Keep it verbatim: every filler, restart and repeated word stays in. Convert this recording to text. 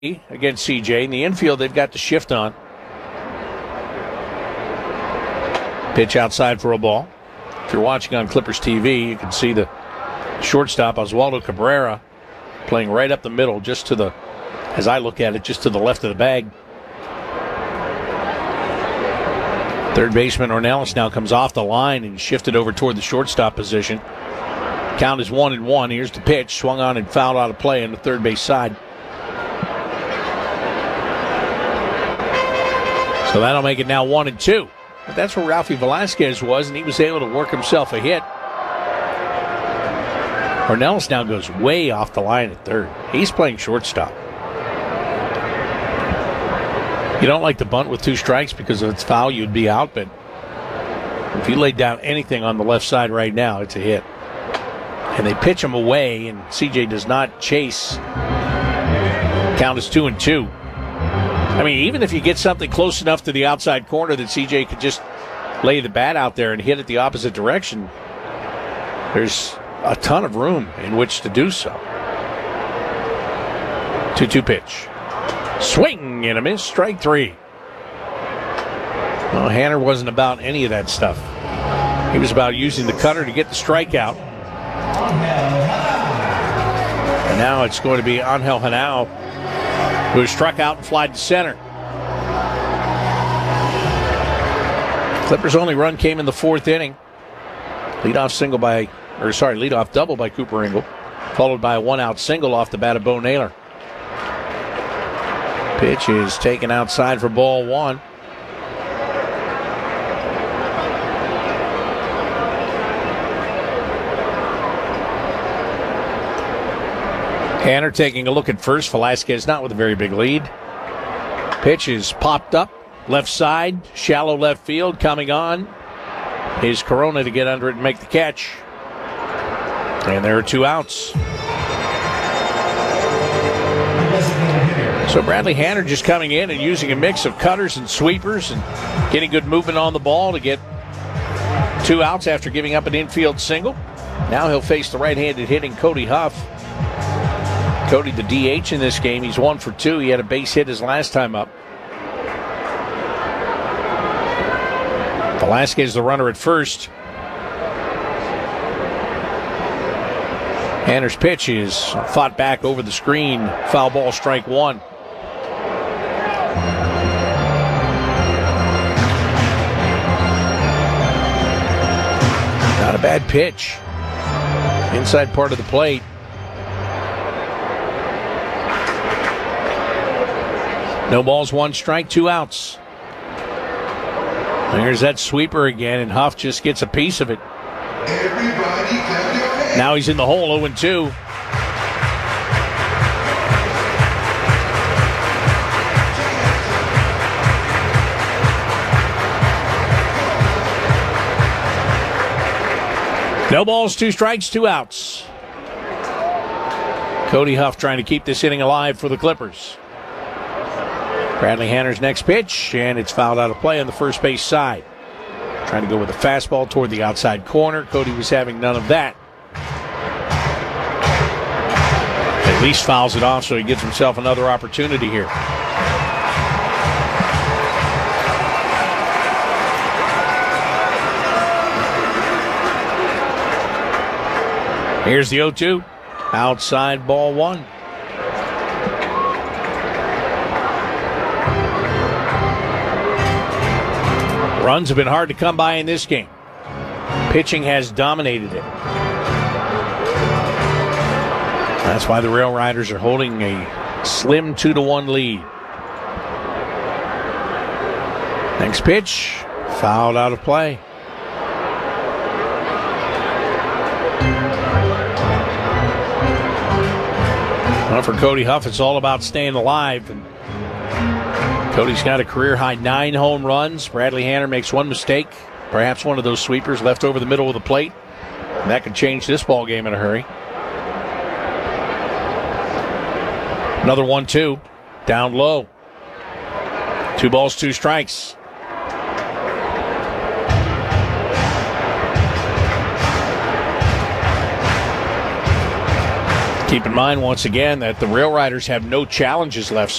against C J. In the infield, they've got the shift on. Pitch outside for a ball. If you're watching on Clippers T V, you can see the shortstop, Oswaldo Cabrera, playing right up the middle, just to the, as I look at it, just to the left of the bag. Third baseman Ornelas now comes off the line and shifted over toward the shortstop position. Count is one and one. Here's the pitch. Swung on and fouled out of play on the third base side. So that'll make it now one and two. But that's where Ralphie Velasquez was, and he was able to work himself a hit. Ornelas now goes way off the line at third. He's playing shortstop. You don't like to bunt with two strikes because if it's foul, you'd be out. But if you laid down anything on the left side right now, it's a hit. And they pitch him away, and C J does not chase. Count is two and two. I mean, even if you get something close enough to the outside corner that C J could just lay the bat out there and hit it the opposite direction, there's a ton of room in which to do so. two two pitch. Swing and a miss, strike three. Well, Hanner wasn't about any of that stuff. He was about using the cutter to get the strikeout. And now it's going to be Angel Henao, who struck out and flied to center. Clippers' only run came in the fourth inning. Leadoff single by, or sorry, leadoff double by Cooper Ingle, followed by a one-out single off the bat of Bo Naylor. Pitch is taken outside for ball one. Hanner taking a look at first. Velasquez not with a very big lead. Pitch is popped up. Left side. Shallow left field. Coming on is Corona to get under it and make the catch. And there are two outs. So Bradley Hanner just coming in and using a mix of cutters and sweepers and getting good movement on the ball to get two outs after giving up an infield single. Now he'll face the right-handed hitting Cody Huff. Cody, the D H in this game, he's one for two. He had a base hit his last time up. Velasquez, the runner at first. Hanner's pitch is fought back over the screen. Foul ball, strike one. Not a bad pitch. Inside part of the plate. No balls, one strike, two outs. There's that sweeper again, and Huff just gets a piece of it. Everybody clap your hands. Now he's in the hole, oh and two. No balls, two strikes, two outs. Cody Huff trying to keep this inning alive for the Clippers. Bradley Hanner's next pitch, and it's fouled out of play on the first base side. Trying to go with a fastball toward the outside corner. Cody was having none of that. At least fouls it off so he gives himself another opportunity here. Here's the oh two. Outside ball one. Runs have been hard to come by in this game. Pitching has dominated it. That's why the Rail Riders are holding a slim two to one lead. Next pitch, fouled out of play. Well, for Cody Huff, it's all about staying alive. And Cody's got a career-high nine home runs. Bradley Hanner makes one mistake, perhaps one of those sweepers left over the middle of the plate. And that could change this ball game in a hurry. Another one two, down low. Two balls, two strikes. Keep in mind, once again, that the Rail Riders have no challenges left.